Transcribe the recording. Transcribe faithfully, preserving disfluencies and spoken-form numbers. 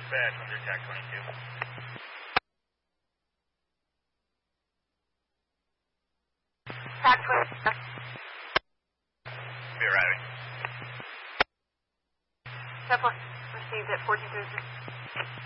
Dispatch, under attack twenty-two. Attack twenty-two. Be arriving. Zeppelin received at fourteen thirty-six.